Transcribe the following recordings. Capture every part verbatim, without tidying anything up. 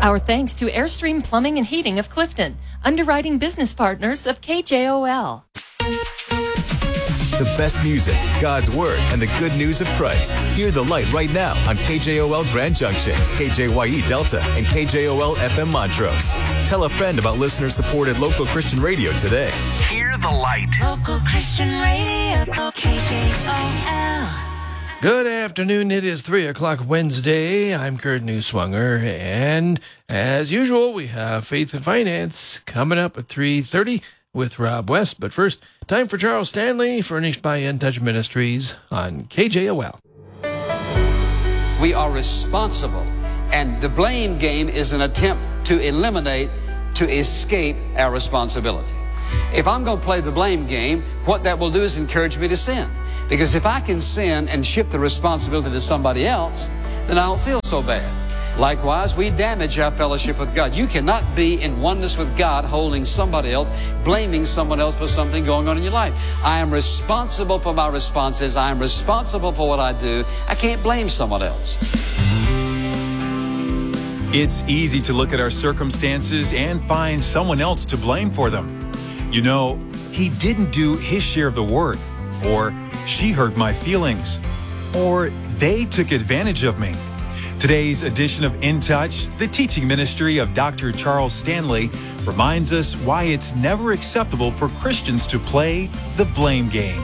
Our thanks to Airstream Plumbing and Heating of Clifton, underwriting business partners of K J O L. The best music, God's Word, and the good news of Christ. Hear the light right now on K J O L Grand Junction, K J Y E Delta, and K J O L F M Montrose. Tell a friend about listener-supported local Christian radio today. Hear the light. Local Christian radio, K J O L. Good afternoon. It is three o'clock Wednesday. I'm Kurt Newswanger, and as usual, we have Faith and Finance coming up at three thirty with Rob West. But first, time for Charles Stanley, furnished by In Touch Ministries on K J O L. We are responsible, and the blame game is an attempt to eliminate, to escape our responsibility. If I'm going to play the blame game, what that will do is encourage me to sin. Because if I can sin and shift the responsibility to somebody else, then I don't feel so bad. Likewise, we damage our fellowship with God. You cannot be in oneness with God holding somebody else, blaming someone else for something going on in your life. I am responsible for my responses. I am responsible for what I do. I can't blame someone else. It's easy to look at our circumstances and find someone else to blame for them. You know, he didn't do his share of the work, or she hurt my feelings, or they took advantage of me. Today's edition of In Touch, the teaching ministry of Doctor Charles Stanley, reminds us why it's never acceptable for Christians to play the blame game.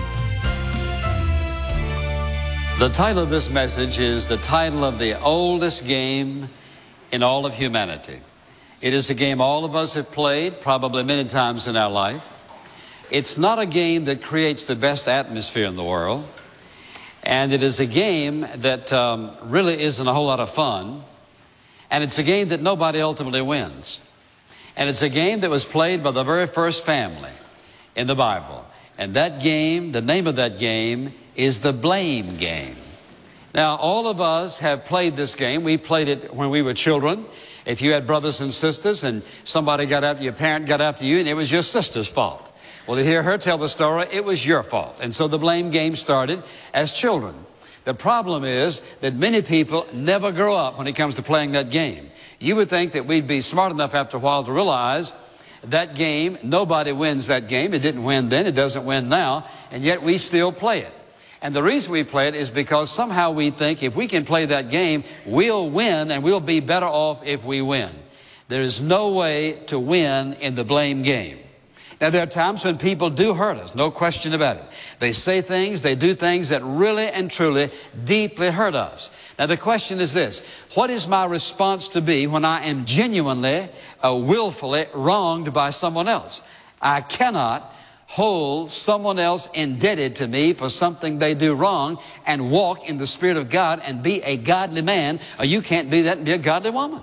The title of this message is the title of the oldest game in all of humanity. It is a game all of us have played, probably many times in our life. It's not a game that creates the best atmosphere in the world. And it is a game that um, really isn't a whole lot of fun. And it's a game that nobody ultimately wins. And it's a game that was played by the very first family in the Bible. And that game, the name of that game, is the blame game. Now, all of us have played this game. We played it when we were children. If you had brothers and sisters and somebody got after you, your parent got after you, and it was your sister's fault. Well, to hear her tell the story, it was your fault. And so the blame game started as children. The problem is that many people never grow up when it comes to playing that game. You would think that we'd be smart enough after a while to realize that game, nobody wins that game. It didn't win then, it doesn't win now, and yet we still play it. And the reason we play it is because somehow we think if we can play that game, we'll win and we'll be better off if we win. There is no way to win in the blame game. Now, there are times when people do hurt us, no question about it. They say things, they do things that really and truly deeply hurt us. Now, the question is this: what is my response to be when I am genuinely, uh, willfully wronged by someone else? I cannot hold someone else indebted to me for something they do wrong and walk in the Spirit of God and be a godly man, or you can't be that and be a godly woman.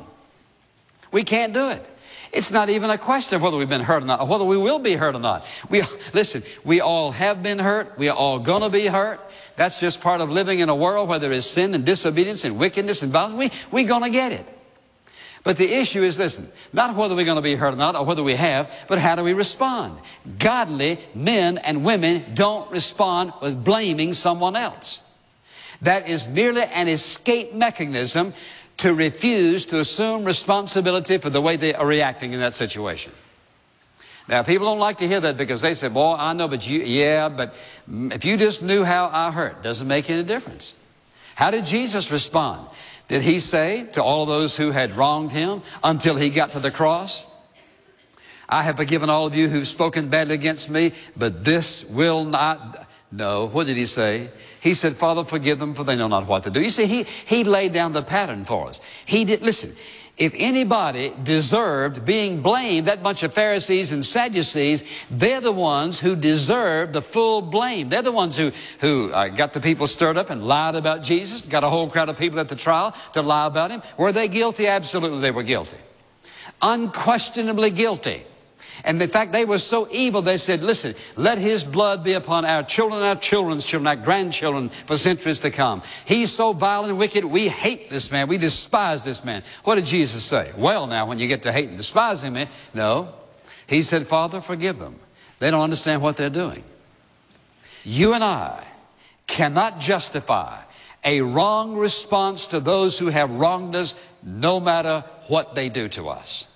We can't do it. It's not even a question of whether we've been hurt or not, or whether we will be hurt or not. We, listen, we all have been hurt. We are all going to be hurt. That's just part of living in a world where there is sin and disobedience and wickedness and violence. We, we're going to get it. But the issue is, listen, not whether we're going to be hurt or not, or whether we have, but how do we respond? Godly men and women don't respond with blaming someone else. That is merely an escape mechanism to refuse to assume responsibility for the way they are reacting in that situation. Now, people don't like to hear that because they say, boy, I know, but you, yeah, but if you just knew how I hurt, doesn't make any difference. How did Jesus respond? Did he say to all of those who had wronged him until he got to the cross, I have forgiven all of you who've spoken badly against me, but this will not... No, what did he say? He said, Father, forgive them, for they know not what to do. You see, he, he laid down the pattern for us. He did, listen, if anybody deserved being blamed, that bunch of Pharisees and Sadducees, they're the ones who deserve the full blame. They're the ones who, who uh, got the people stirred up and lied about Jesus, got a whole crowd of people at the trial to lie about him. Were they guilty? Absolutely, they were guilty. Unquestionably guilty. And in fact, they were so evil, they said, listen, let his blood be upon our children, our children's children, our grandchildren for centuries to come. He's so vile and wicked, we hate this man. We despise this man. What did Jesus say? Well, now, when you get to hate and despise him, eh? No. He said, Father, forgive them. They don't understand what they're doing. You and I cannot justify a wrong response to those who have wronged us, no matter what they do to us.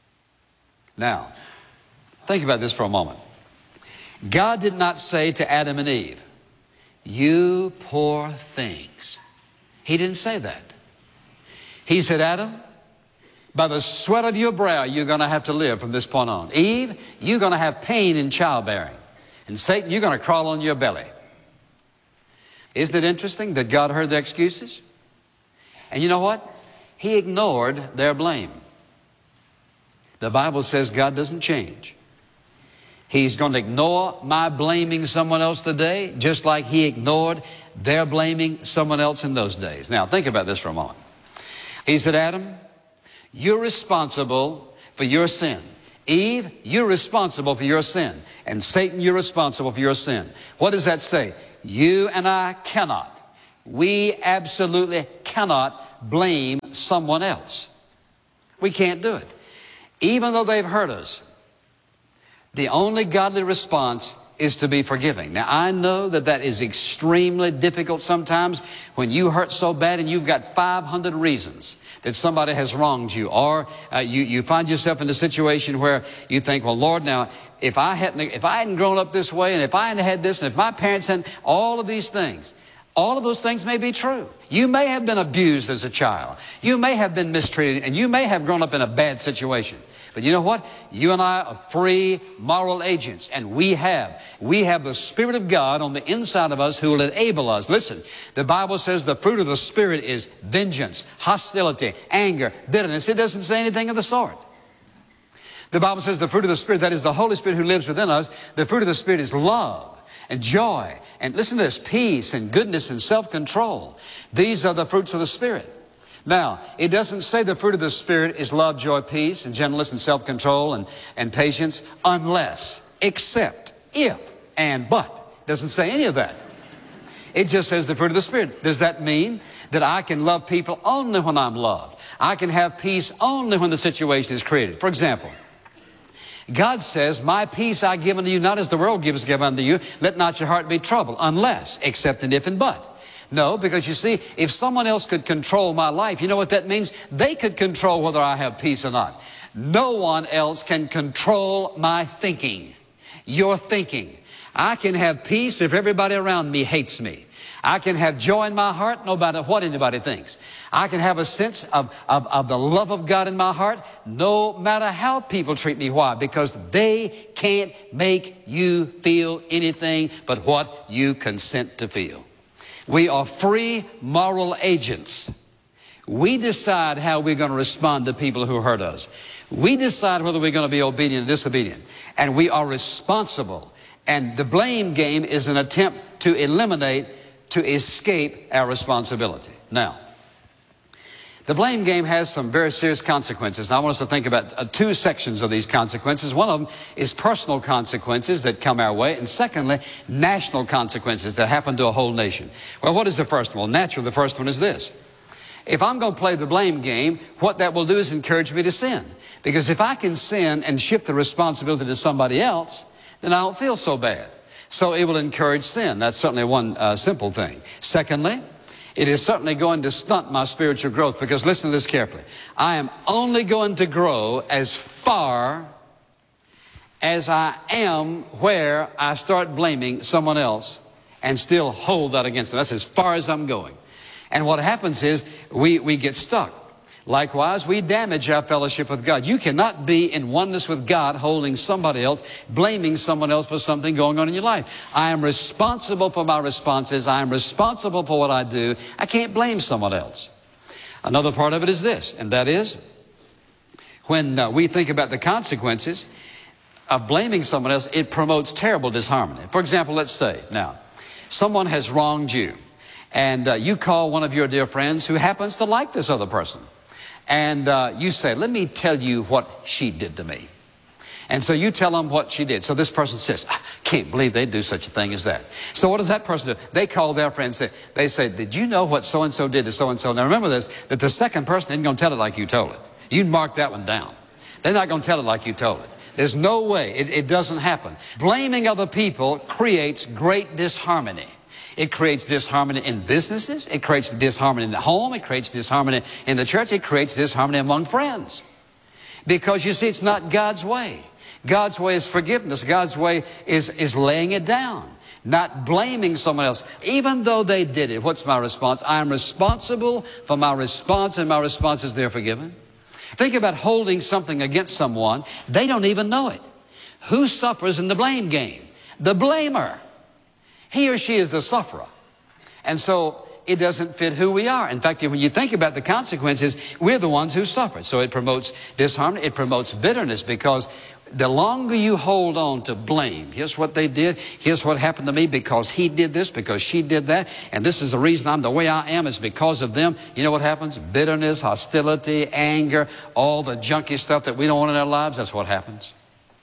Now, think about this for a moment. God did not say to Adam and Eve, "You poor things." He didn't say that. He said, "Adam, by the sweat of your brow, you're going to have to live from this point on. Eve, you're going to have pain in childbearing. And Satan, you're going to crawl on your belly." Isn't it interesting that God heard their excuses? And you know what? He ignored their blame. The Bible says God doesn't change. He's going to ignore my blaming someone else today, just like He ignored their blaming someone else in those days. Now, think about this for a moment. He said, "Adam, you're responsible for your sin. Eve, you're responsible for your sin. And Satan, you're responsible for your sin." What does that say? You and I cannot. We absolutely cannot blame someone else. We can't do it. Even though they've hurt us, the only godly response is to be forgiving. Now, I know that that is extremely difficult sometimes when you hurt so bad and you've got five hundred reasons that somebody has wronged you, or uh, you, you find yourself in a situation where you think, well, Lord, now, if I hadn't, if I hadn't grown up this way, and if I hadn't had this, and if my parents hadn't, all of these things, all of those things may be true. You may have been abused as a child. You may have been mistreated, and you may have grown up in a bad situation. But you know what? You and I are free moral agents, and we have. We have the Spirit of God on the inside of us who will enable us. Listen, the Bible says the fruit of the Spirit is vengeance, hostility, anger, bitterness. It doesn't say anything of the sort. The Bible says the fruit of the Spirit, that is the Holy Spirit who lives within us, the fruit of the Spirit is love and joy, and listen to this, peace and goodness and self-control. These are the fruits of the Spirit. Now, it doesn't say the fruit of the Spirit is love, joy, peace, and gentleness and self-control and, and patience, unless, except, if, and but. It doesn't say any of that. It just says the fruit of the Spirit. Does that mean that I can love people only when I'm loved? I can have peace only when the situation is created? For example, God says, "My peace I give unto you, not as the world gives give unto you. Let not your heart be troubled," unless, except, and if, and but. No, because you see, if someone else could control my life, you know what that means? They could control whether I have peace or not. No one else can control my thinking, your thinking. I can have peace if everybody around me hates me. I can have joy in my heart no matter what anybody thinks. I can have a sense of, of, of the love of God in my heart no matter how people treat me. Why? Because they can't make you feel anything but what you consent to feel. We are free moral agents. We decide how we're going to respond to people who hurt us. We decide whether we're going to be obedient or disobedient. And we are responsible. And the blame game is an attempt to eliminate, to escape our responsibility. Now, the blame game has some very serious consequences. And I want us to think about uh, two sections of these consequences. One of them is personal consequences that come our way. And secondly, national consequences that happen to a whole nation. Well, what is the first one? Well, naturally, the first one is this. If I'm going to play the blame game, what that will do is encourage me to sin. Because if I can sin and shift the responsibility to somebody else, then I don't feel so bad. So it will encourage sin. That's certainly one uh, simple thing. Secondly, it is certainly going to stunt my spiritual growth, because listen to this carefully. I am only going to grow as far as I am where I start blaming someone else and still hold that against them. That's as far as I'm going. And what happens is we, we get stuck. Likewise, we damage our fellowship with God. You cannot be in oneness with God holding somebody else, blaming someone else for something going on in your life. I am responsible for my responses. I am responsible for what I do. I can't blame someone else. Another part of it is this, and that is when uh, we think about the consequences of blaming someone else, it promotes terrible disharmony. For example, let's say now, someone has wronged you, and uh, you call one of your dear friends who happens to like this other person. And uh, you say, "Let me tell you what she did to me." And so you tell them what she did. So this person says, "I can't believe they'd do such a thing as that." So what does that person do? They call their friend and say, they say, "Did you know what so-and-so did to so-and-so?" Now remember this, that the second person isn't going to tell it like you told it. You mark that one down. They're not going to tell it like you told it. There's no way. It, it doesn't happen. Blaming other people creates great disharmony. It creates disharmony in businesses. It creates disharmony in the home. It creates disharmony in the church. It creates disharmony among friends. Because you see, it's not God's way. God's way is forgiveness. God's way is, is laying it down, not blaming someone else. Even though they did it, what's my response? I am responsible for my response, and my response is they're forgiven. Think about holding something against someone. They don't even know it. Who suffers in the blame game? The blamer. He or she is the sufferer. And so it doesn't fit who we are. In fact, when you think about the consequences, we're the ones who suffer. So it promotes disharmony. It promotes bitterness, because the longer you hold on to blame, here's what they did, here's what happened to me because he did this, because she did that, and this is the reason I'm the way I am, is because of them. You know what happens? Bitterness, hostility, anger, all the junky stuff that we don't want in our lives, that's what happens.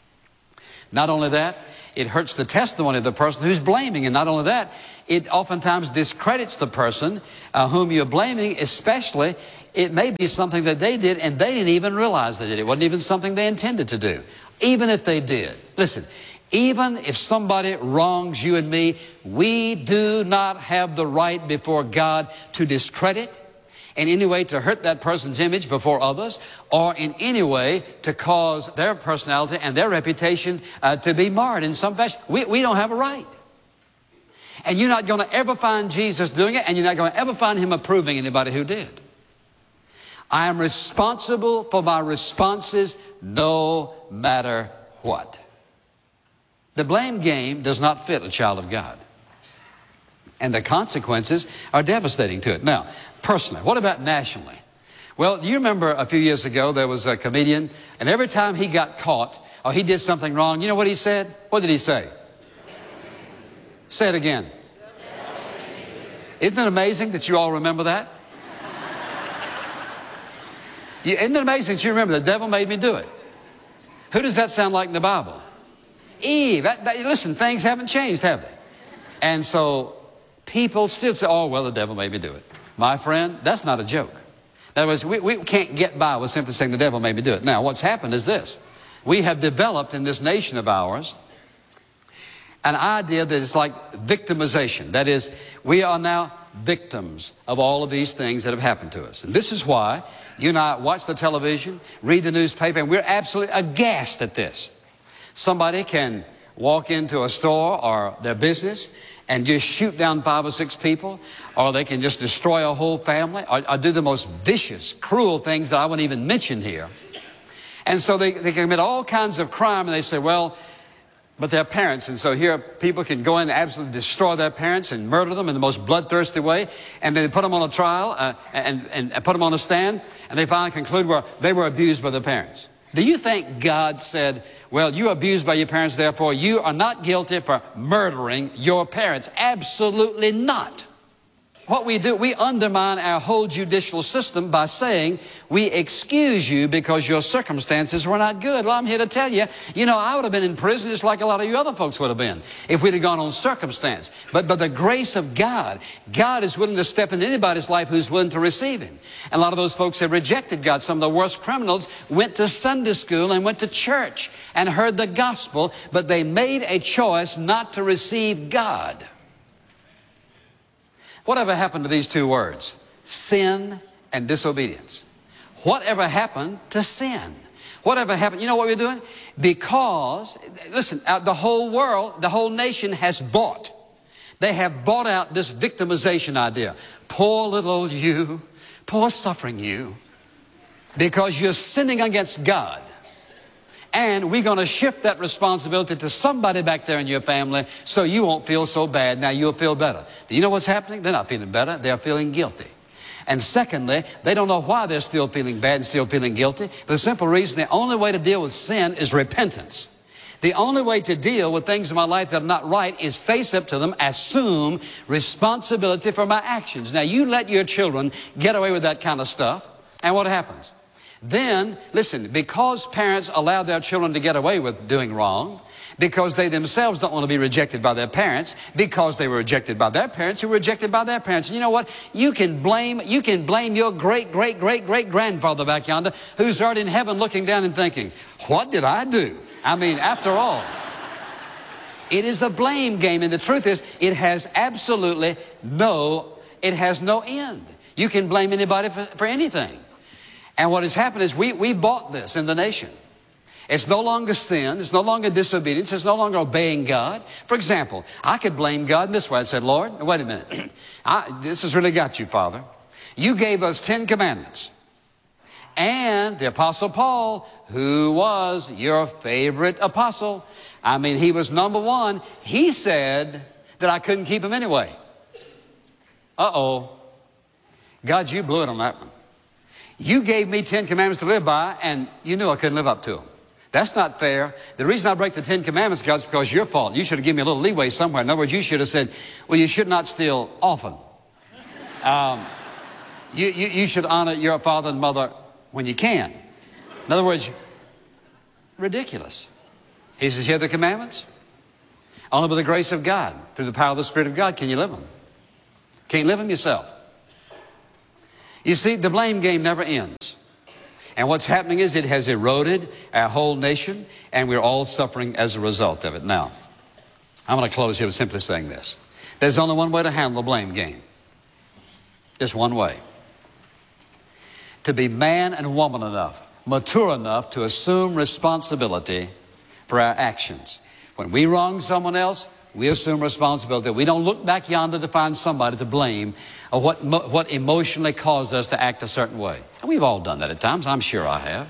Not only that, it hurts the testimony of the person who's blaming, and not only that, it oftentimes discredits the person uh, whom you're blaming, especially it may be something that they did and they didn't even realize they did. It wasn't even something they intended to do. Even if they did. Listen, even if somebody wrongs you and me, we do not have the right before God to discredit, in any way to hurt that person's image before others, or in any way to cause their personality and their reputation uh, to be marred in some fashion. We, we don't have a right. And you're not going to ever find Jesus doing it, and you're not going to ever find him approving anybody who did. I am responsible for my responses no matter what. The blame game does not fit a child of God. And the consequences are devastating to it. Now, personally, what about nationally? Well, you remember a few years ago there was a comedian, and every time he got caught or he did something wrong, you know what he said? What did he say? Say it again. Isn't it amazing that you all remember that? Isn't it amazing that you remember the devil made me do it? Who does that sound like in the Bible? Eve. That, that, listen, things haven't changed, have they? And so people still say, oh, well, the devil made me do it. My friend, that's not a joke. In other words, we, we can't get by with simply saying the devil made me do it. Now, what's happened is this. We have developed in this nation of ours an idea that is like victimization. That is, we are now victims of all of these things that have happened to us. And this is why you and I watch the television, read the newspaper, and we're absolutely aghast at this. Somebody can walk into a store or their business and just shoot down five or six people, or they can just destroy a whole family, or, or do the most vicious, cruel things that I wouldn't even mention here. And so they, they can commit all kinds of crime, and they say, well, but they're parents, and so here people can go in and absolutely destroy their parents and murder them in the most bloodthirsty way, and then put them on a trial uh, and, and, and put them on a stand, and they finally conclude where they were abused by their parents. Do you think God said, well, you were abused by your parents, therefore you are not guilty for murdering your parents? Absolutely not. What we do, we undermine our whole judicial system by saying we excuse you because your circumstances were not good. Well, I'm here to tell you, you know, I would have been in prison just like a lot of you other folks would have been if we'd have gone on circumstance. But by the grace of God, God is willing to step into anybody's life who's willing to receive him. And a lot of those folks have rejected God. Some of the worst criminals went to Sunday school and went to church and heard the gospel, but they made a choice not to receive God. Whatever happened to these two words? Sin and disobedience. Whatever happened to sin? Whatever happened? You know what we're doing? Because, listen, the whole world, the whole nation has bought. They have bought out this victimization idea. Poor little old you, poor suffering you, because you're sinning against God. And we're going to shift that responsibility to somebody back there in your family so you won't feel so bad. Now you'll feel better. Do you know what's happening? They're not feeling better. They're feeling guilty. And secondly, they don't know why they're still feeling bad and still feeling guilty. For the simple reason, the only way to deal with sin is repentance. The only way to deal with things in my life that are not right is face up to them, assume responsibility for my actions. Now you let your children get away with that kind of stuff, and what happens? Then, listen, because parents allow their children to get away with doing wrong, because they themselves don't want to be rejected by their parents, because they were rejected by their parents who were rejected by their parents. And you know what? You can blame, you can blame your great, great, great, great grandfather back yonder who's already in heaven looking down and thinking, what did I do? I mean, after all, It is a blame game, and the truth is, it has absolutely no, it has no end. You can blame anybody for, for anything. And what has happened is we, we bought this in the nation. It's no longer sin. It's no longer disobedience. It's no longer obeying God. For example, I could blame God in this way. I said, Lord, wait a minute. I, this has really got you, Father. You gave us Ten Commandments. And the Apostle Paul, who was your favorite apostle, I mean, he was number one. He said that I couldn't keep them anyway. Uh-oh. God, you blew it on that one. You gave me Ten Commandments to live by, and you knew I couldn't live up to them. That's not fair. The reason I break the Ten Commandments, God, is because your fault. You should have given me a little leeway somewhere. In other words, you should have said, well, you should not steal often. Um, you, you, you should honor your father and mother when you can. In other words, ridiculous. He says, hear the commandments? Only by the grace of God, through the power of the Spirit of God, can you live them. Can't live them yourself. You see, the blame game never ends. And what's happening is it has eroded our whole nation, and we're all suffering as a result of it. Now, I'm going to close here with simply saying this. There's only one way to handle the blame game. Just one way. To be man and woman enough, mature enough to assume responsibility for our actions. When we wrong someone else, we assume responsibility. We don't look back yonder to find somebody to blame or what, what emotionally caused us to act a certain way. And we've all done that at times. I'm sure I have.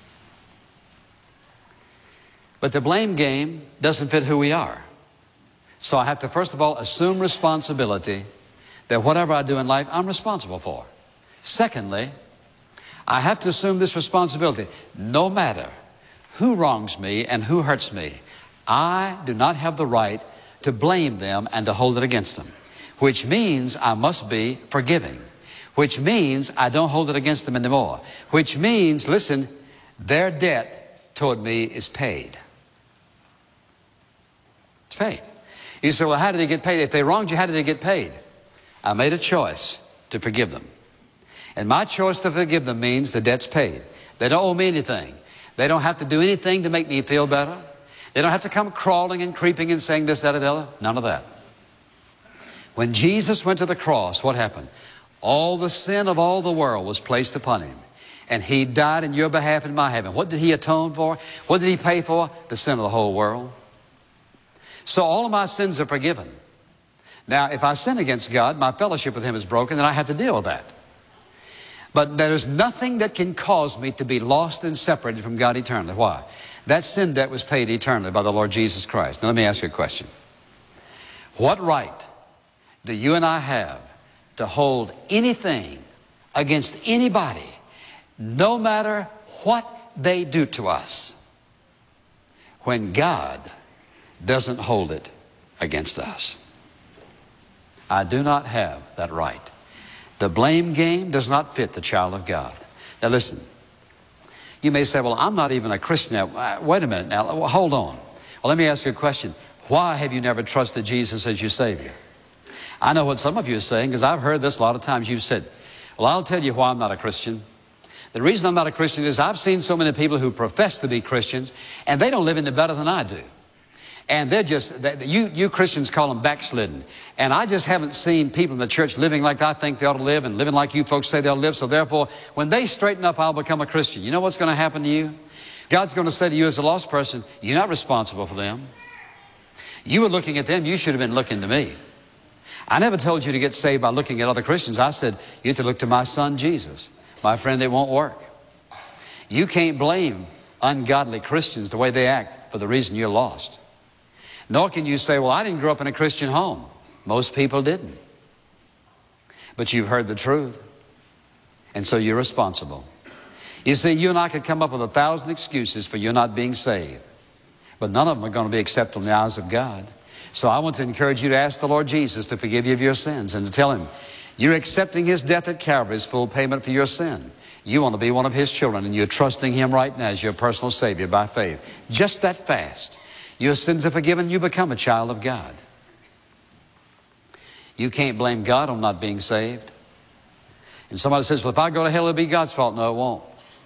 But the blame game doesn't fit who we are. So I have to, first of all, assume responsibility that whatever I do in life, I'm responsible for. Secondly, I have to assume this responsibility. No matter who wrongs me and who hurts me, I do not have the right to blame them and to hold it against them, which means I must be forgiving, which means I don't hold it against them anymore, which means, listen, their debt toward me is paid. It's paid. You say, well, how did they get paid? If they wronged you, how did they get paid? I made a choice to forgive them. And my choice to forgive them means the debt's paid. They don't owe me anything. They don't have to do anything to make me feel better. They don't have to come crawling and creeping and saying this, that, or the other. None of that. When Jesus went to the cross, what happened? All the sin of all the world was placed upon him. And he died in your behalf and my behalf. What did he atone for? What did he pay for? The sin of the whole world. So all of my sins are forgiven. Now, if I sin against God, my fellowship with him is broken, and I have to deal with that. But there is nothing that can cause me to be lost and separated from God eternally. Why? That sin debt was paid eternally by the Lord Jesus Christ. Now let me ask you a question. What right do you and I have to hold anything against anybody, no matter what they do to us, when God doesn't hold it against us? I do not have that right. The blame game does not fit the child of God. Now listen, you may say, well, I'm not even a Christian now. Wait a minute now, hold on. Well, let me ask you a question. Why have you never trusted Jesus as your Savior? I know what some of you are saying, because I've heard this a lot of times. You've said, well, I'll tell you why I'm not a Christian. The reason I'm not a Christian is I've seen so many people who profess to be Christians, and they don't live any better than I do. And they're just, they, you, you Christians call them backslidden. And I just haven't seen people in the church living like I think they ought to live and living like you folks say they'll live. So therefore, when they straighten up, I'll become a Christian. You know what's going to happen to you? God's going to say to you as a lost person, you're not responsible for them. You were looking at them, you should have been looking to me. I never told you to get saved by looking at other Christians. I said, you have to look to my son Jesus. My friend, it won't work. You can't blame ungodly Christians the way they act for the reason you're lost. Nor can you say, well, I didn't grow up in a Christian home. Most people didn't. But you've heard the truth. And so you're responsible. You see, you and I could come up with a thousand excuses for you not being saved. But none of them are going to be acceptable in the eyes of God. So I want to encourage you to ask the Lord Jesus to forgive you of your sins and to tell him you're accepting his death at Calvary as full payment for your sin. You want to be one of his children, and you're trusting him right now as your personal Savior by faith. Just that fast. Your sins are forgiven, you become a child of God. You can't blame God on not being saved. And somebody says, well, if I go to hell, it'll be God's fault. No, it won't.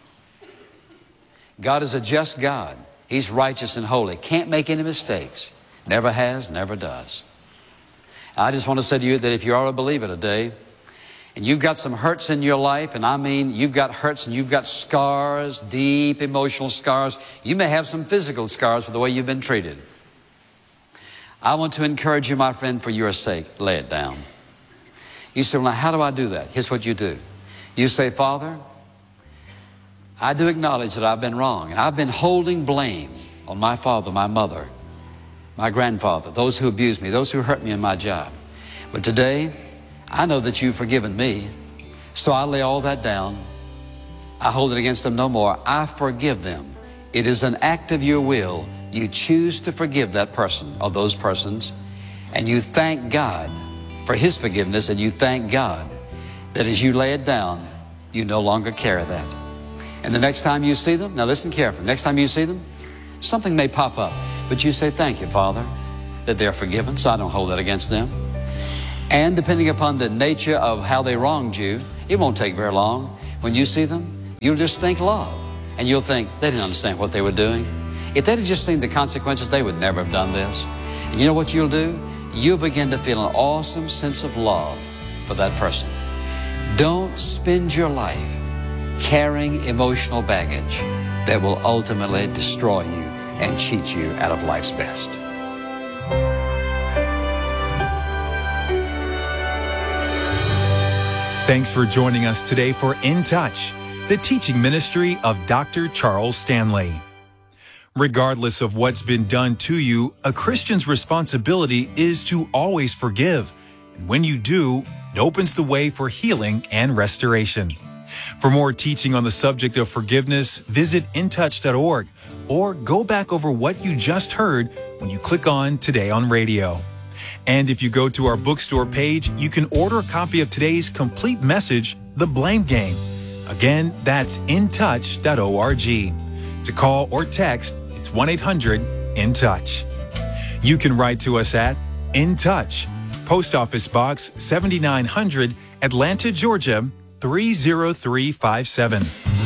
God is a just God. He's righteous and holy. Can't make any mistakes. Never has, never does. I just want to say to you that if you are a believer today, and you've got some hurts in your life, and I mean you've got hurts and you've got scars, deep emotional scars. You may have some physical scars for the way you've been treated. I want to encourage you, my friend, for your sake, lay it down. You say, well, now how do I do that? Here's what you do. You say, Father, I do acknowledge that I've been wrong. And I've been holding blame on my father, my mother, my grandfather, those who abused me, those who hurt me in my job. But today, I know that you've forgiven me, so I lay all that down. I hold it against them no more. I forgive them. It is an act of your will. You choose to forgive that person or those persons, and you thank God for His forgiveness, and you thank God that as you lay it down, you no longer carry that. And the next time you see them, now listen carefully, next time you see them, something may pop up, but you say, thank you, Father, that they're forgiven, so I don't hold that against them. And depending upon the nature of how they wronged you, it won't take very long. When you see them, you'll just think love. And you'll think, they didn't understand what they were doing. If they'd have just seen the consequences, they would never have done this. And you know what you'll do? You'll begin to feel an awesome sense of love for that person. Don't spend your life carrying emotional baggage that will ultimately destroy you and cheat you out of life's best. Thanks for joining us today for In Touch, the teaching ministry of Doctor Charles Stanley. Regardless of what's been done to you, a Christian's responsibility is to always forgive. And when you do, it opens the way for healing and restoration. For more teaching on the subject of forgiveness, visit in touch dot org or go back over what you just heard when you click on Today on Radio. And if you go to our bookstore page, you can order a copy of today's complete message, The Blame Game. Again, that's in touch dot org. To call or text, it's one eight hundred in touch. You can write to us at In Touch, Post Office Box seventy-nine hundred, Atlanta, Georgia, three zero three five seven.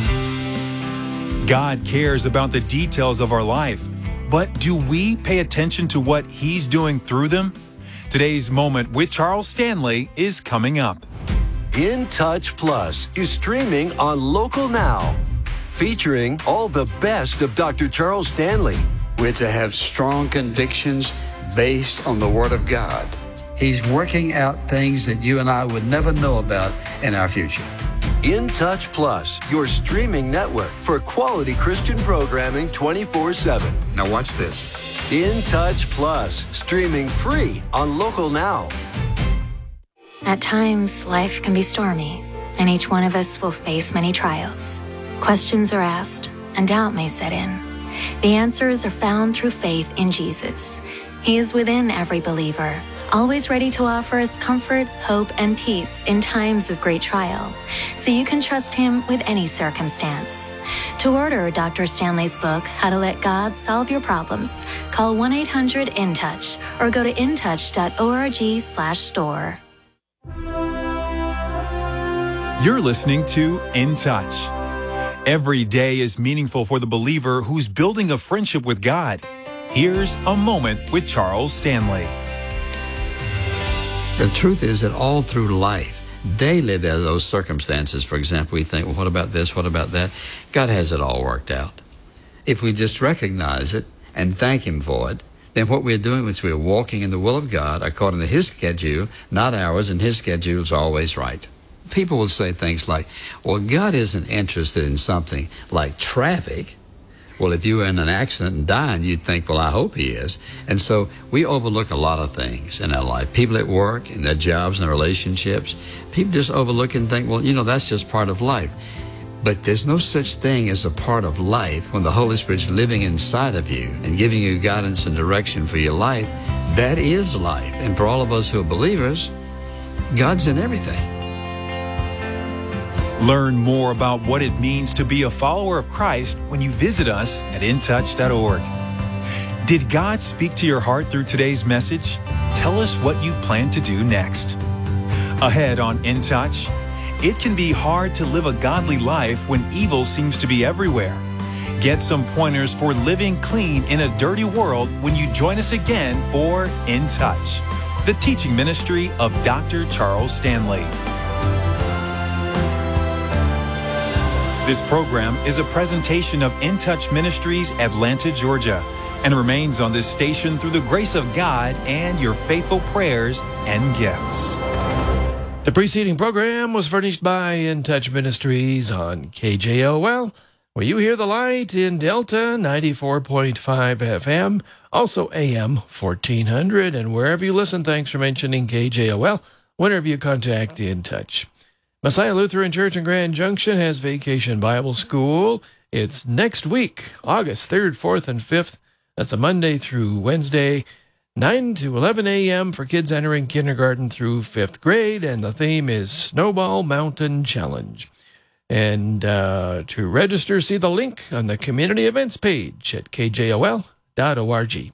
God cares about the details of our life, but do we pay attention to what He's doing through them? Today's Moment with Charles Stanley is coming up. In Touch Plus is streaming on Local Now, featuring all the best of Doctor Charles Stanley. We're to have strong convictions based on the Word of God. He's working out things that you and I would never know about in our future. In Touch Plus, your streaming network for quality Christian programming twenty-four seven. Now watch this. In Touch Plus, streaming free on Local Now. At times, life can be stormy, and each one of us will face many trials. Questions are asked, and doubt may set in. The answers are found through faith in Jesus. He is within every believer, always ready to offer us comfort, hope, and peace in times of great trial, so you can trust Him with any circumstance. To order Doctor Stanley's book, How to Let God Solve Your Problems, call one eight hundred in touch or go to in touch dot org slash store. You're listening to In Touch. Every day is meaningful for the believer who's building a friendship with God. Here's a moment with Charles Stanley. The truth is that all through life, daily there are those circumstances. For example, we think, well, what about this? What about that? God has it all worked out. If we just recognize it and thank Him for it, then what we're doing is we're walking in the will of God according to His schedule, not ours, and His schedule is always right. People will say things like, well, God isn't interested in something like traffic. Well, if you were in an accident and dying, you'd think, well, I hope He is. And so we overlook a lot of things in our life. People at work, in their jobs and their relationships, people just overlook and think, well, you know, that's just part of life. But there's no such thing as a part of life when the Holy Spirit's living inside of you and giving you guidance and direction for your life. That is life. And for all of us who are believers, God's in everything. Learn more about what it means to be a follower of Christ when you visit us at in touch dot org. Did God speak to your heart through today's message? Tell us what you plan to do next. Ahead on In Touch, it can be hard to live a godly life when evil seems to be everywhere. Get some pointers for living clean in a dirty world when you join us again for In Touch, the teaching ministry of Doctor Charles Stanley. This program is a presentation of In Touch Ministries, Atlanta, Georgia, and remains on this station through the grace of God and your faithful prayers and gifts. The preceding program was furnished by In Touch Ministries on K J O L, where you hear the light in Delta ninety-four point five F M, also A M fourteen hundred, and wherever you listen, thanks for mentioning K J O L whenever you contact In Touch. Messiah Lutheran Church in Grand Junction has Vacation Bible School. It's next week, August third, fourth, and fifth. That's a Monday through Wednesday, nine to eleven a.m. for kids entering kindergarten through fifth grade, and the theme is Snowball Mountain Challenge. And uh, to register, see the link on the community events page at k j o l dot org.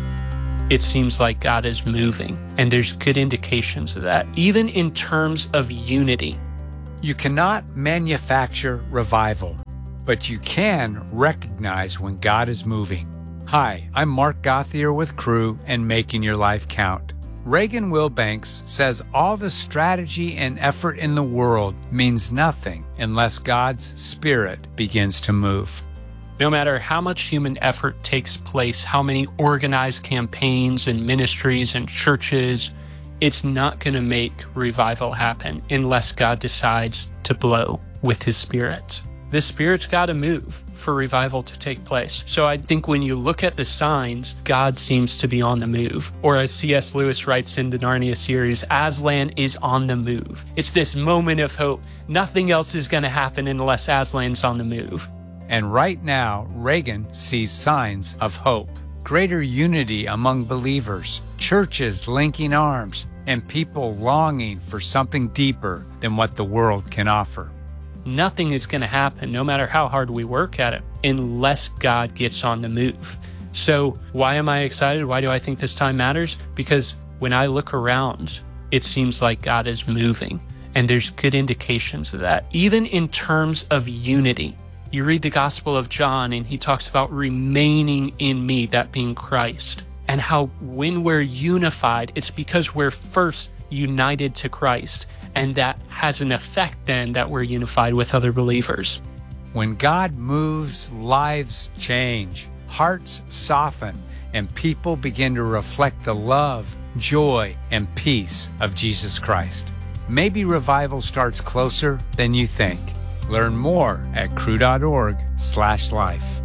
It seems like God is moving, and there's good indications of that, even in terms of unity. You cannot manufacture revival, but you can recognize when God is moving. Hi, I'm Mark Gothier with Crew and Making Your Life Count. Reagan Wilbanks says all the strategy and effort in the world means nothing unless God's Spirit begins to move. No matter how much human effort takes place, how many organized campaigns and ministries and churches, it's not going to make revival happen unless God decides to blow with his Spirit. The Spirit's got to move for revival to take place. So I think when you look at the signs, God seems to be on the move. Or as C S Lewis writes in the Narnia series, Aslan is on the move. It's this moment of hope. Nothing else is going to happen unless Aslan's on the move. And right now, Reagan sees signs of hope. Greater unity among believers, churches linking arms, and people longing for something deeper than what the world can offer. Nothing is going to happen, no matter how hard we work at it, unless God gets on the move. So why am I excited? Why do I think this time matters? Because when I look around, it seems like God is moving, and there's good indications of that, even in terms of unity. You read the Gospel of John, and he talks about remaining in me, that being Christ, and how when we're unified, it's because we're first united to Christ, and that has an effect then that we're unified with other believers. When God moves, lives change, hearts soften, and people begin to reflect the love, joy, and peace of Jesus Christ. Maybe revival starts closer than you think. Learn more at crew.org slash life.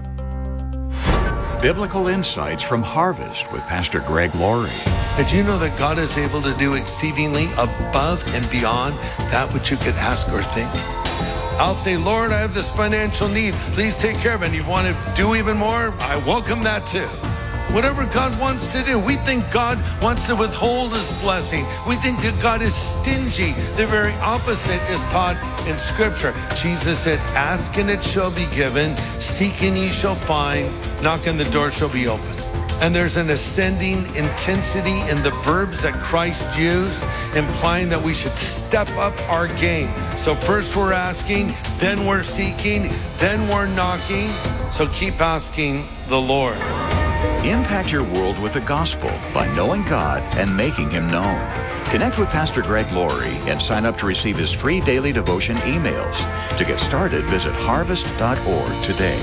Biblical Insights from Harvest with Pastor Greg Laurie. Did you know that God is able to do exceedingly above and beyond that which you could ask or think? I'll say, Lord, I have this financial need. Please take care of it. And you want to do even more? I welcome that too. Whatever God wants to do. We think God wants to withhold his blessing. We think that God is stingy. The very opposite is taught in Scripture. Jesus said, ask and it shall be given. Seek and ye shall find. Knock and the door shall be opened. And there's an ascending intensity in the verbs that Christ used, implying that we should step up our game. So first we're asking, then we're seeking, then we're knocking. So keep asking the Lord. Impact your world with the gospel by knowing God and making him known. Connect with Pastor Greg Laurie and sign up to receive his free daily devotion emails. To get started, visit harvest dot org today.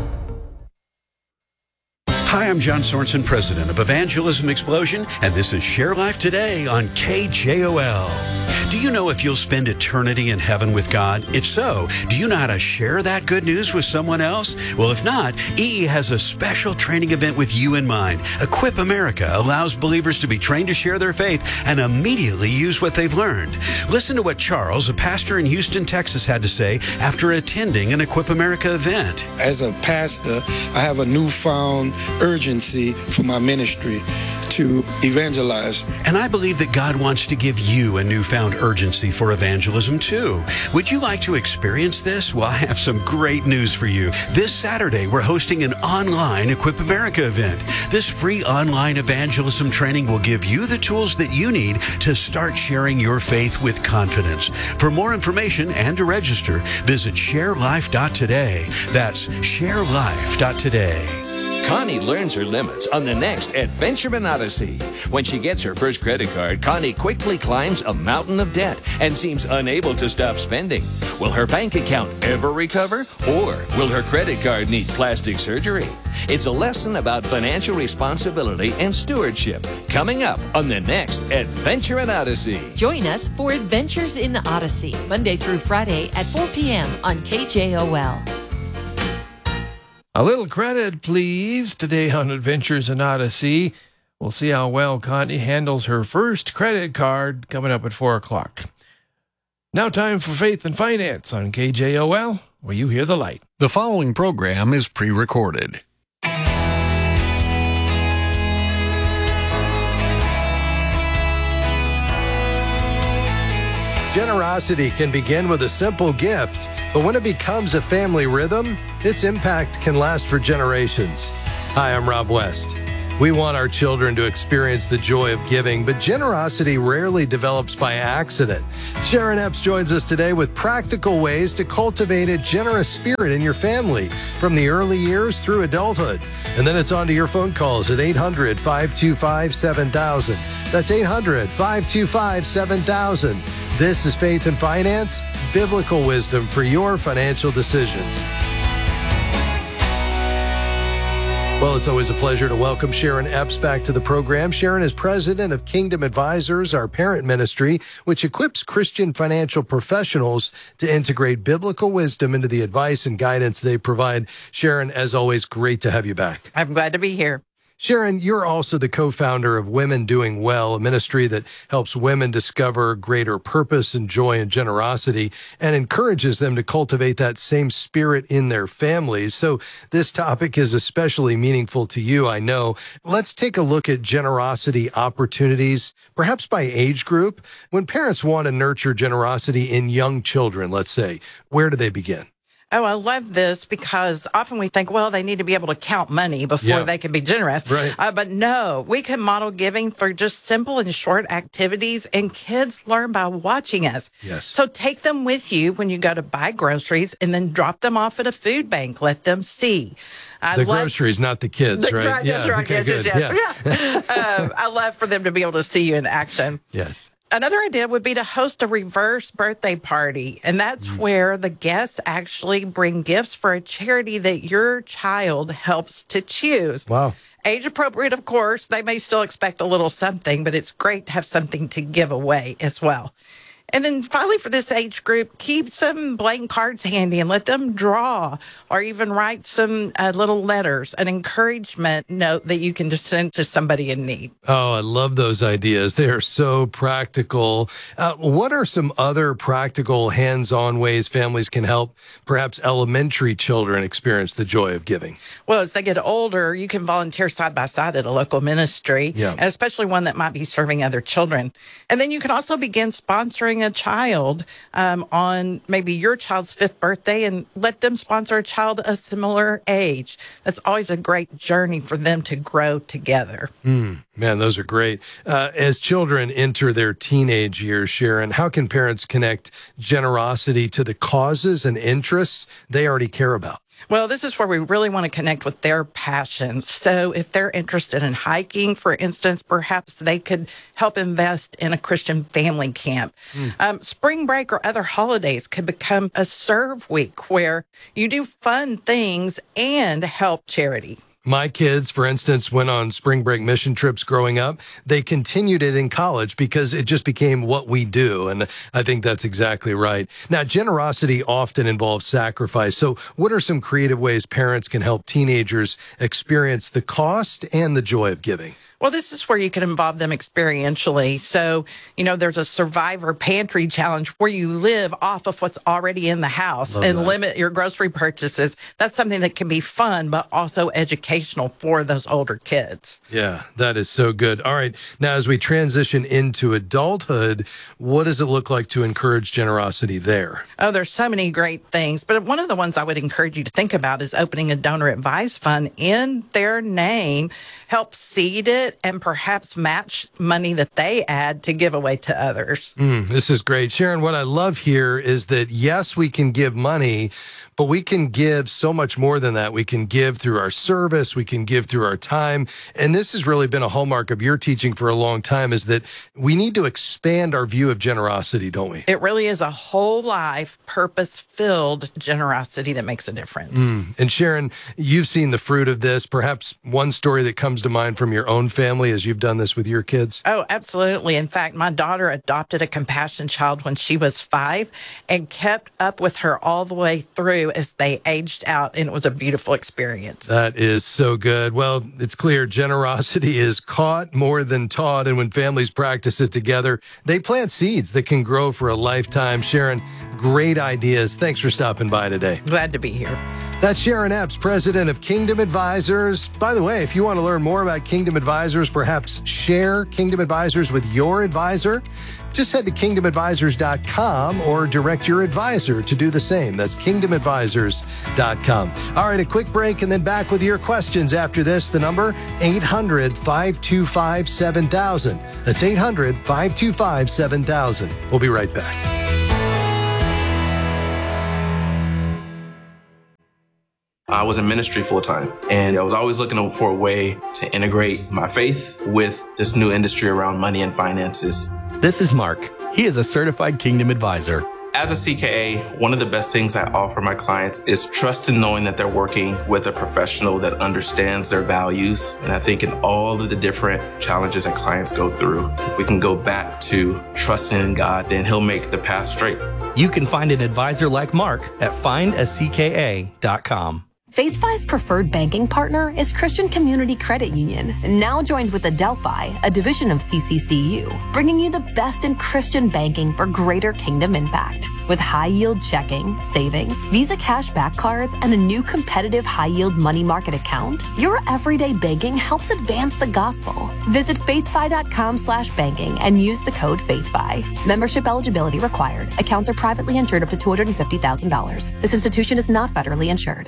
Hi, I'm John Sorensen, president of Evangelism Explosion, and this is Share Life Today on K J O L. Do you know if you'll spend eternity in heaven with God? If so, do you know how to share that good news with someone else? Well, if not, E E has a special training event with you in mind. Equip America allows believers to be trained to share their faith and immediately use what they've learned. Listen to what Charles, a pastor in Houston, Texas, had to say after attending an Equip America event. As a pastor, I have a newfound urgency for my ministry to evangelize. And I believe that God wants to give you a newfound urgency for evangelism, too. Would you like to experience this? Well, I have some great news for you. This Saturday, we're hosting an online Equip America event. This free online evangelism training will give you the tools that you need to start sharing your faith with confidence. For more information and to register, visit share life dot today. That's share life dot today. Connie learns her limits on the next Adventureman Odyssey. When she gets her first credit card, Connie quickly climbs a mountain of debt and seems unable to stop spending. Will her bank account ever recover? Or will her credit card need plastic surgery? It's a lesson about financial responsibility and stewardship coming up on the next Adventureman Odyssey. Join us for Adventures in Odyssey, Monday through Friday at four p.m. on K J O L. A little credit, please, today on Adventures in Odyssey. We'll see how well Connie handles her first credit card coming up at four o'clock. Now time for Faith and Finance on K J O L, where you hear the light. The following program is pre-recorded. Generosity can begin with a simple gift, but when it becomes a family rhythm, its impact can last for generations. Hi, I'm Rob West. We want our children to experience the joy of giving, but generosity rarely develops by accident. Sharon Epps joins us today with practical ways to cultivate a generous spirit in your family from the early years through adulthood. And then it's on to your phone calls at eight hundred, five two five, seven thousand. That's eight hundred, five two five, seven thousand. This is Faith and Finance, biblical wisdom for your financial decisions. Well, it's always a pleasure to welcome Sharon Epps back to the program. Sharon is president of Kingdom Advisors, our parent ministry, which equips Christian financial professionals to integrate biblical wisdom into the advice and guidance they provide. Sharon, as always, great to have you back. I'm glad to be here. Sharon, you're also the co-founder of Women Doing Well, a ministry that helps women discover greater purpose and joy and generosity and encourages them to cultivate that same spirit in their families. So this topic is especially meaningful to you, I know. Let's take a look at generosity opportunities, perhaps by age group. When parents want to nurture generosity in young children, let's say, where do they begin? Oh, I love this because often we think, well, they need to be able to count money before Yeah. they can be generous. Right. Uh, but no, we can model giving for just simple and short activities, and kids learn by watching us. Yes. So take them with you when you go to buy groceries and then drop them off at a food bank. Let them see. I the love- groceries, not the kids, The- right? right, that's right. Okay, Yes, good. yes, yes. Yeah. um, I love for them to be able to see you in action. Yes. Another idea would be to host a reverse birthday party. And that's Mm. where the guests actually bring gifts for a charity that your child helps to choose. Wow. Age appropriate, of course. They may still expect a little something, but it's great to have something to give away as well. And then finally, for this age group, keep some blank cards handy and let them draw or even write some uh, little letters, an encouragement note that you can just send to somebody in need. Oh, I love those ideas. They are so practical. Uh, what are some other practical hands-on ways families can help perhaps elementary children experience the joy of giving? Well, as they get older, you can volunteer side by side at a local ministry, Yeah. and especially one that might be serving other children. And then you can also begin sponsoring a child um, on maybe your child's fifth birthday and let them sponsor a child a similar age. That's always a great journey for them to grow together. Mm, man, those are great. Uh, as children enter their teenage years, Sharon, how can parents connect generosity to the causes and interests they already care about? Well, this is where we really want to connect with their passions. So if they're interested in hiking, for instance, perhaps they could help invest in a Christian family camp. Mm. Um, spring break or other holidays could become a serve week where you do fun things and help charity. My kids, for instance, went on spring break mission trips growing up. They continued it in college because it just became what we do. And I think that's exactly right. Now, generosity often involves sacrifice. So what are some creative ways parents can help teenagers experience the cost and the joy of giving? Well, this is where you can involve them experientially. So, you know, there's a survivor pantry challenge where you live off of what's already in the house. Love and that. Limit your grocery purchases. That's something that can be fun, but also educational for those older kids. Yeah, that is so good. All right. Now, as we transition into adulthood, what does it look like to encourage generosity there? Oh, there's so many great things. But one of the ones I would encourage you to think about is opening a donor advised fund in their name. Help seed it and perhaps match money that they add to give away to others. Mm, this is great. Sharon, what I love here is that, yes, we can give money, but we can give so much more than that. We can give through our service. We can give through our time. And this has really been a hallmark of your teaching for a long time, is that we need to expand our view of generosity, don't we? It really is a whole life, purpose-filled generosity that makes a difference. Mm. And Sharon, you've seen the fruit of this. Perhaps one story that comes to mind from your own family as you've done this with your kids? Oh, absolutely. In fact, my daughter adopted a compassion child when she was five and kept up with her all the way through as they aged out, and it was a beautiful experience. That is so good. Well, it's clear generosity is caught more than taught, and when families practice it together, they plant seeds that can grow for a lifetime. Sharon, great ideas. Thanks for stopping by today. Glad to be here. That's Sharon Epps, president of Kingdom Advisors. By the way, if you want to learn more about Kingdom Advisors, perhaps share Kingdom Advisors with your advisor, just head to kingdom advisors dot com or direct your advisor to do the same. That's kingdom advisors dot com. All right, a quick break and then back with your questions after this. The number, eight hundred, five two five, seven thousand. That's eight hundred, five two five, seven thousand. We'll be right back. I was in ministry full time, and I was always looking for a way to integrate my faith with this new industry around money and finances. This is Mark. He is a certified Kingdom Advisor. As a C K A, one of the best things I offer my clients is trust in knowing that they're working with a professional that understands their values. And I think in all of the different challenges that clients go through, if we can go back to trusting in God, then He'll make the path straight. You can find an advisor like Mark at find a c k a dot com. FaithFi's preferred banking partner is Christian Community Credit Union, now joined with Adelphi, a division of C C C U, bringing you the best in Christian banking for greater kingdom impact. With high-yield checking, savings, Visa cashback cards, and a new competitive high-yield money market account, your everyday banking helps advance the gospel. Visit faithfi dot com slash banking and use the code FaithFi. Membership eligibility required. Accounts are privately insured up to two hundred fifty thousand dollars. This institution is not federally insured.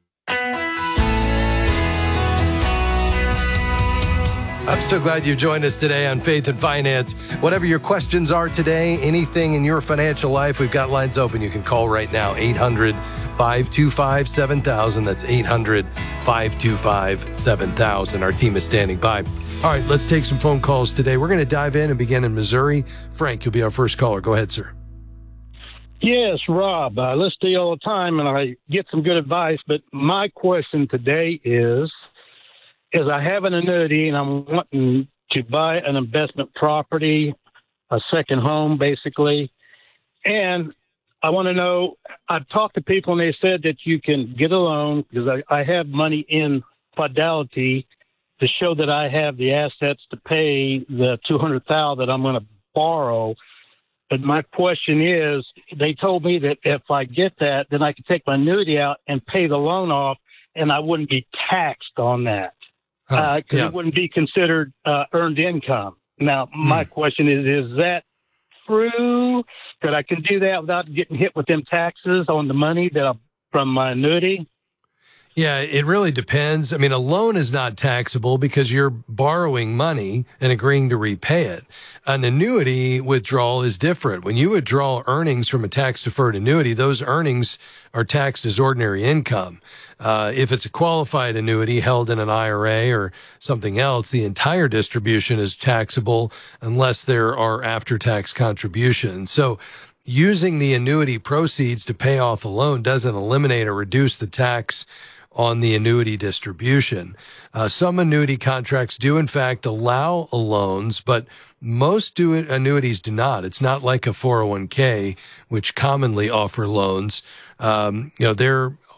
I'm so glad you joined us today on Faith and Finance. Whatever your questions are today, anything in your financial life, we've got lines open. You can call right now, eight hundred, five two five, seven thousand. That's eight hundred, five two five, seven thousand. Our team is standing by. All right, let's take some phone calls today. We're going to dive in and begin in Missouri. Frank, you'll be our first caller. Go ahead, sir. Yes, Rob. I listen to you all the time, and I get some good advice. But my question today is, is I have an annuity, and I'm wanting to buy an investment property, a second home, basically. And I want to know, I've talked to people, and they said that you can get a loan because I, I have money in Fidelity to show that I have the assets to pay the two hundred thousand dollars that I'm going to borrow. But my question is, they told me that if I get that, then I can take my annuity out and pay the loan off, and I wouldn't be taxed on that because uh, yeah. it wouldn't be considered uh, earned income. Now, my mm. question is, is that true that I can do that without getting hit with them taxes on the money that I, from my annuity? Yeah, it really depends. I mean, a loan is not taxable because you're borrowing money and agreeing to repay it. An annuity withdrawal is different. When you withdraw earnings from a tax-deferred annuity, those earnings are taxed as ordinary income. Uh, if it's a qualified annuity held in an I R A or something else, the entire distribution is taxable unless there are after-tax contributions. So using the annuity proceeds to pay off a loan doesn't eliminate or reduce the tax on the annuity distribution. Uh, some annuity contracts do, in fact, allow loans, but most do annuities do not. It's not like a four oh one k, which commonly offer loans. Um, you know, they're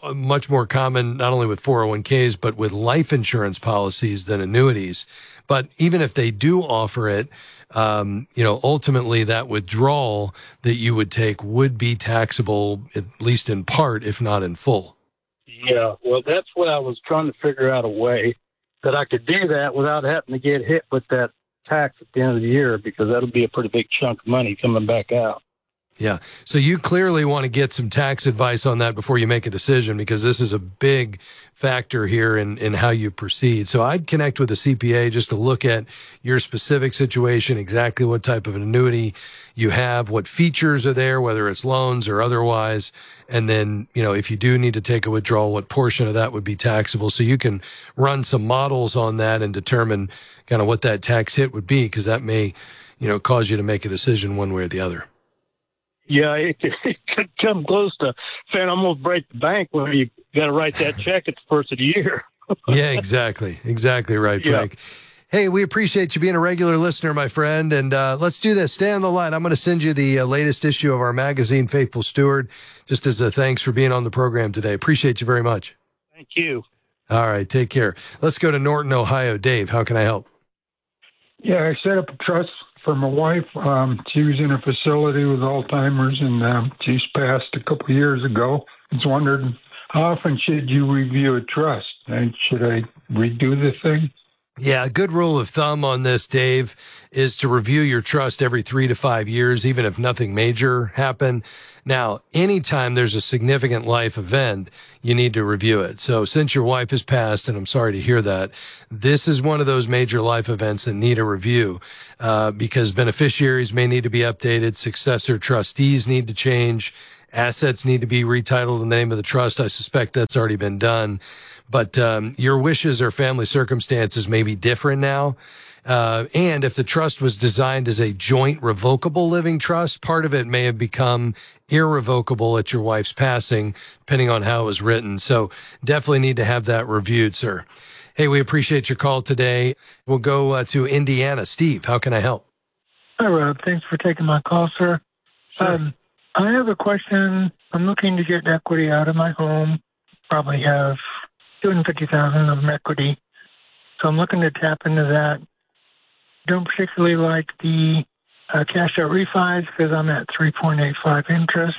much more common, not only with four oh one k's, but with life insurance policies than annuities. But even if they do offer it, um, you know, ultimately that withdrawal that you would take would be taxable, at least in part, if not in full. Yeah, well, that's what I was trying to figure out a way that I could do that without having to get hit with that tax at the end of the year, because that'll be a pretty big chunk of money coming back out. Yeah. So you clearly want to get some tax advice on that before you make a decision, because this is a big factor here in, in how you proceed. So I'd connect with a C P A just to look at your specific situation, exactly what type of an annuity you have, what features are there, whether it's loans or otherwise. And then, you know, if you do need to take a withdrawal, what portion of that would be taxable. So you can run some models on that and determine kind of what that tax hit would be, because that may, you know, cause you to make a decision one way or the other. Yeah, it, it could come close to saying I'm going to break the bank when you got to write that check at the first of the year. Yeah, exactly. Exactly right, Frank. Yeah. Hey, we appreciate you being a regular listener, my friend. And uh, let's do this. Stay on the line. I'm going to send you the uh, latest issue of our magazine, Faithful Steward, just as a thanks for being on the program today. Appreciate you very much. Thank you. All right. Take care. Let's go to Norton, Ohio. Dave, how can I help? Yeah, I set up a trust for my wife. Um, she was in a facility with Alzheimer's, and um, she's passed a couple of years ago. I was wondering, how often should you review a trust? And should I redo the thing? Yeah, a good rule of thumb on this, Dave, is to review your trust every three to five years, even if nothing major happened. Now, anytime there's a significant life event, you need to review it. So since your wife has passed, and I'm sorry to hear that, this is one of those major life events that need a review, uh, because beneficiaries may need to be updated, successor trustees need to change, assets need to be retitled in the name of the trust. I suspect that's already been done. But um, your wishes or family circumstances may be different now. Uh, and if the trust was designed as a joint revocable living trust, part of it may have become irrevocable at your wife's passing, depending on how it was written. So definitely need to have that reviewed, sir. Hey, we appreciate your call today. We'll go uh, to Indiana. Steve, how can I help? Hi, Rob. Thanks for taking my call, sir. Sure. Um, I have a question. I'm looking to get equity out of my home. Probably have two hundred fifty thousand dollars of equity. So I'm looking to tap into that. Don't particularly like the uh, cash out refis because I'm at three point eight five interest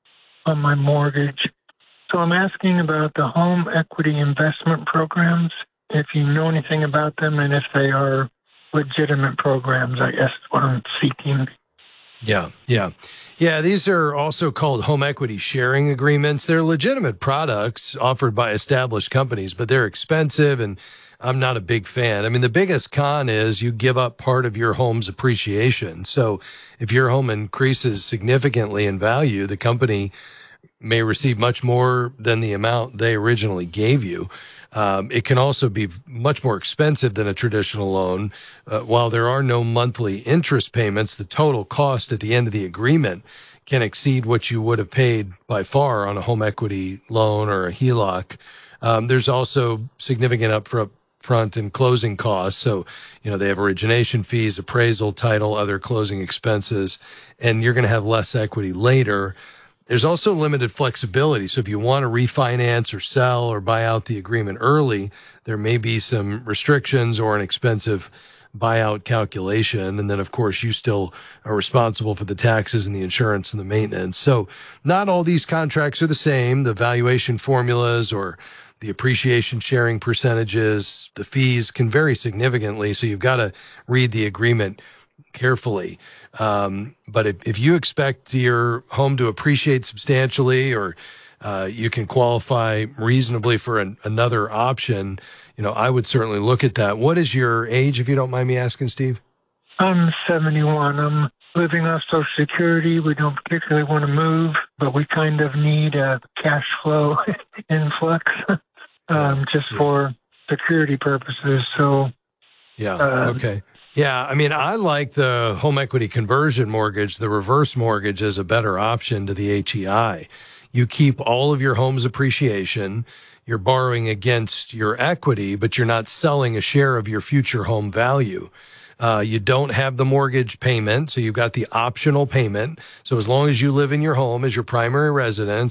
on my mortgage. So I'm asking about the home equity investment programs, if you know anything about them and if they are legitimate programs, I guess is what I'm seeking. Yeah, yeah. Yeah, these are also called home equity sharing agreements. They're legitimate products offered by established companies, but they're expensive, and I'm not a big fan. I mean, the biggest con is you give up part of your home's appreciation. So if your home increases significantly in value, the company may receive much more than the amount they originally gave you. Um, it can also be much more expensive than a traditional loan. Uh, while there are no monthly interest payments, the total cost at the end of the agreement can exceed what you would have paid by far on a home equity loan or a H E L O C. Um, there's also significant upfront and closing costs. So, you know, they have origination fees, appraisal, title, other closing expenses, and you're going to have less equity later. There's also limited flexibility. So if you want to refinance or sell or buy out the agreement early, there may be some restrictions or an expensive buyout calculation. And then, of course, you still are responsible for the taxes and the insurance and the maintenance. So not all these contracts are the same. The valuation formulas or the appreciation sharing percentages, the fees can vary significantly. So you've got to read the agreement carefully. Um, but if, if you expect your home to appreciate substantially, or uh, you can qualify reasonably for an, another option, you know, I would certainly look at that. What is your age, if you don't mind me asking, Steve? I'm seventy-one. I'm living off Social Security. We don't particularly want to move, but we kind of need a cash flow influx um, just yeah. for security purposes. So, yeah, um, okay. Yeah, I mean, I like the home equity conversion mortgage. The reverse mortgage is a better option to the H E I. You keep all of your home's appreciation. You're borrowing against your equity, but you're not selling a share of your future home value. Uh, you don't have the mortgage payment, so you've got the optional payment. So as long as you live in your home as your primary residence,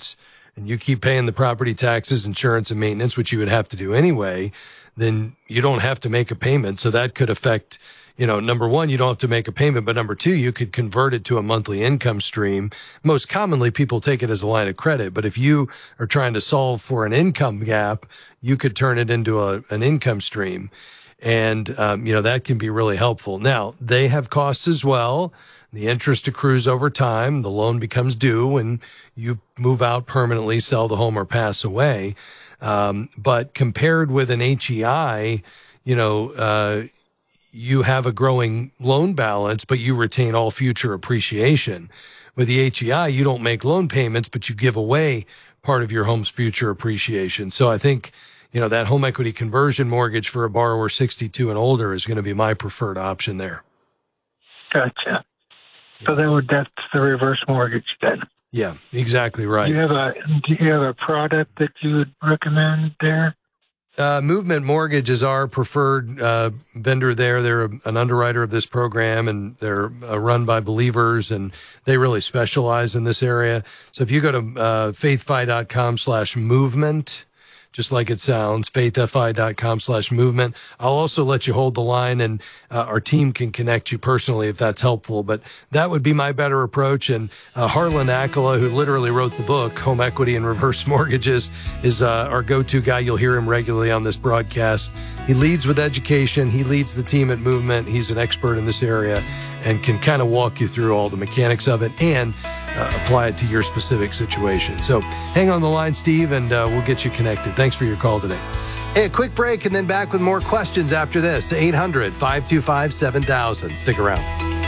and you keep paying the property taxes, insurance, and maintenance, which you would have to do anyway, then you don't have to make a payment. So that could affect, you know, number one, you don't have to make a payment, but number two, you could convert it to a monthly income stream. Most commonly, people take it as a line of credit, but if you are trying to solve for an income gap, you could turn it into a, an income stream. And, um, you know, that can be really helpful. Now, they have costs as well. The interest accrues over time. The loan becomes due and you move out permanently, sell the home, or pass away. Um, but compared with an H E I, you know, uh, you have a growing loan balance, but you retain all future appreciation. With the H E I, you don't make loan payments, but you give away part of your home's future appreciation. So I think, you know, that home equity conversion mortgage for a borrower sixty-two and older is going to be my preferred option there. Gotcha. So that would, that's the reverse mortgage then. Yeah, exactly right. Do you have a, do you have a product that you would recommend there? Uh, Movement Mortgage is our preferred uh, vendor there. They're a, an underwriter of this program, and they're uh, run by believers, and they really specialize in this area. So if you go to uh, faithfi.com slash movement, just like it sounds, faithfi.com slash movement. I'll also let you hold the line, and uh, our team can connect you personally if that's helpful. But that would be my better approach. And uh, Harlan Akala, who literally wrote the book, Home Equity and Reverse Mortgages, is uh, our go-to guy. You'll hear him regularly on this broadcast. He leads with education. He leads the team at Movement. He's an expert in this area and can kind of walk you through all the mechanics of it and uh, apply it to your specific situation. So hang on the line, Steve, and uh, we'll get you connected. Thanks for your call today. Hey, a quick break and then back with more questions after this. eight hundred, five two five, seven thousand. Stick around.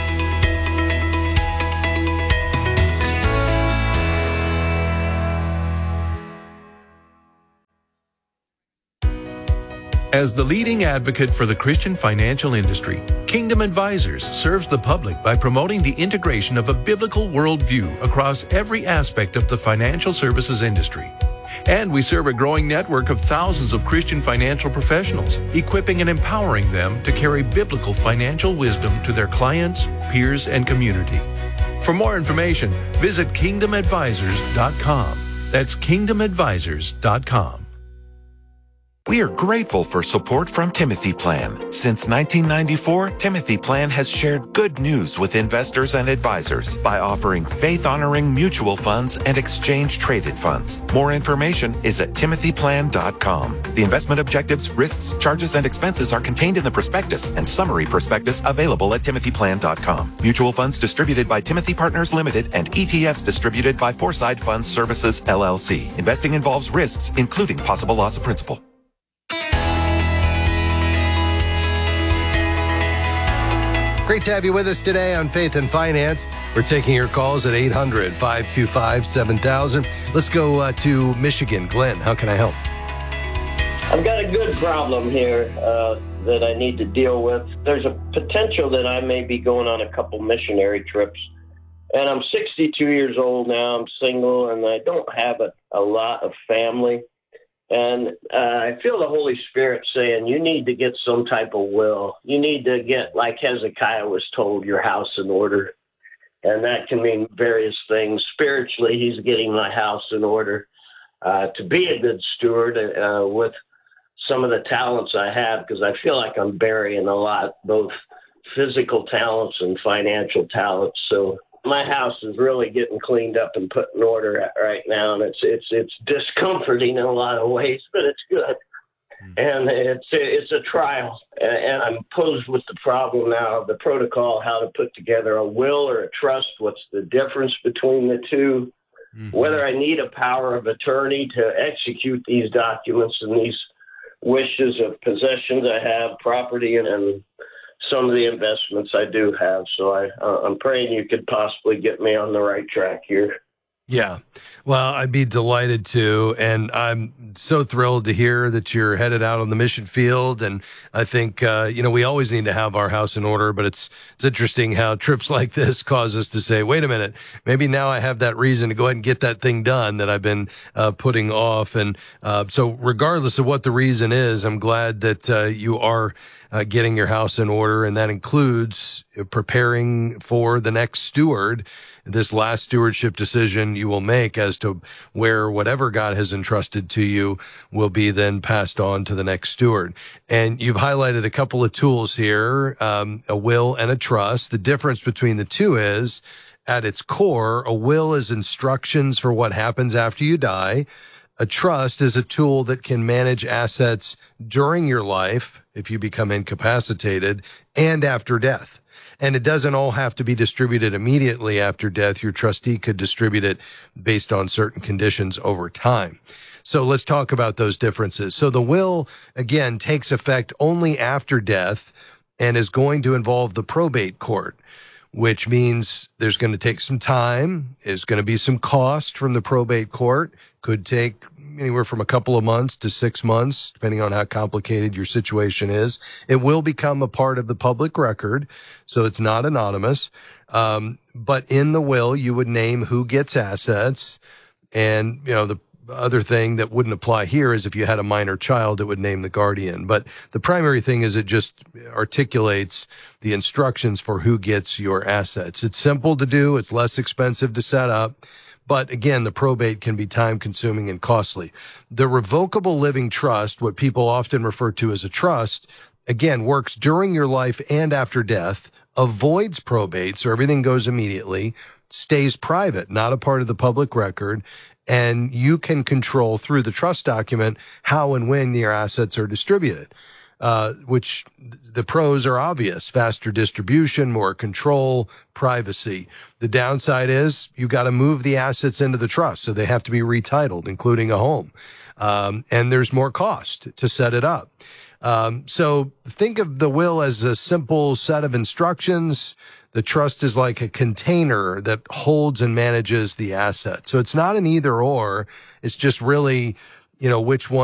As the leading advocate for the Christian financial industry, Kingdom Advisors serves the public by promoting the integration of a biblical worldview across every aspect of the financial services industry. And we serve a growing network of thousands of Christian financial professionals, equipping and empowering them to carry biblical financial wisdom to their clients, peers, and community. For more information, visit kingdom advisors dot com. That's kingdom advisors dot com. We are grateful for support from Timothy Plan. Since nineteen ninety-four, Timothy Plan has shared good news with investors and advisors by offering faith-honoring mutual funds and exchange-traded funds. More information is at timothy plan dot com. The investment objectives, risks, charges, and expenses are contained in the prospectus and summary prospectus available at timothy plan dot com. Mutual funds distributed by Timothy Partners Limited and E T Fs distributed by Foreside Funds Services, L L C. Investing involves risks, including possible loss of principal. Great to have you with us today on Faith and Finance. We're taking your calls at eight hundred, five two five, seven thousand. Let's go uh, to Michigan. Glenn, how can I help? I've got a good problem here uh, that I need to deal with. There's a potential that I may be going on a couple missionary trips. And I'm sixty-two years old now. I'm single, and I don't have a, a lot of family. And uh, I feel the Holy Spirit saying, you need to get some type of will. You need to get, like Hezekiah was told, your house in order. And that can mean various things. Spiritually, he's getting my house in order uh, to be a good steward uh, with some of the talents I have, because I feel like I'm burying a lot, both physical talents and financial talents. So my house is really getting cleaned up and put in order right now, and it's it's it's discomforting in a lot of ways, but it's good. And it's it's a trial, and I'm posed with the problem now of the protocol, how to put together a will or a trust. What's the difference between the two? Mm-hmm. Whether I need a power of attorney to execute these documents and these wishes of possessions I have, property, and, and some of the investments I do have. So I, uh, I'm praying you could possibly get me on the right track here. Yeah. Well, I'd be delighted to. And I'm so thrilled to hear that you're headed out on the mission field. And I think, uh, you know, we always need to have our house in order, but it's, it's interesting how trips like this cause us to say, wait a minute, maybe now I have that reason to go ahead and get that thing done that I've been uh, putting off. And uh, so regardless of what the reason is, I'm glad that uh, you are uh, getting your house in order. And that includes preparing for the next steward. This last stewardship decision decision you will make as to where whatever God has entrusted to you will be then passed on to the next steward. And you've highlighted a couple of tools here, um, a will and a trust. The difference between the two is, at its core, a will is instructions for what happens after you die. A trust is a tool that can manage assets during your life, if you become incapacitated, and after death. And it doesn't all have to be distributed immediately after death. Your trustee could distribute it based on certain conditions over time. So let's talk about those differences. So the will, again, takes effect only after death and is going to involve the probate court, which means there's going to take some time. There's going to be some cost from the probate court. Could take anywhere from a couple of months to six months, depending on how complicated your situation is. It will become a part of the public record, so it's not anonymous. Um, but in the will, you would name who gets assets. And, you know, the other thing that wouldn't apply here is if you had a minor child, it would name the guardian. But the primary thing is it just articulates the instructions for who gets your assets. It's simple to do. It's less expensive to set up. But again, the probate can be time consuming and costly. The revocable living trust, what people often refer to as a trust, again, works during your life and after death, avoids probate, so everything goes immediately, stays private, not a part of the public record, and you can control through the trust document how and when your assets are distributed. Uh, which the pros are obvious: faster distribution, more control, privacy. The downside is you got to move the assets into the trust, so they have to be retitled, including a home. Um, and there's more cost to set it up. Um, so think of the will as a simple set of instructions. The trust is like a container that holds and manages the asset. So it's not an either or. It's just really, you know, which one